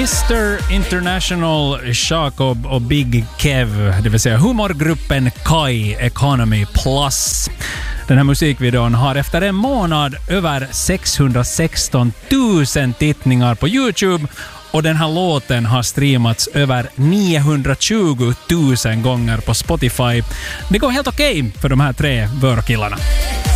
Mr. International, Jacob och Big Kev, det vill säga humorgruppen Kai Economy Plus. Den här musikvideon har efter en månad över 616 000 tittningar på YouTube och den här låten har streamats över 920 000 gånger på Spotify. Det går helt okej för de här tre vörkillarna.